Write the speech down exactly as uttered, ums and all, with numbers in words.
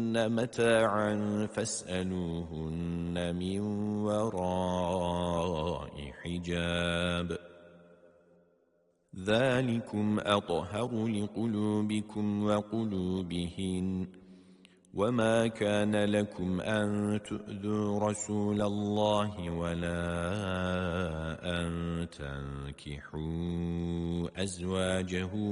منهن متاعا فاسألوهن من وراء حجاب ذلكم أطهر لقلوبكم وقلوبهن وما كان لكم أن تؤذوا رسول الله ولا أن تنكحوا أزواجه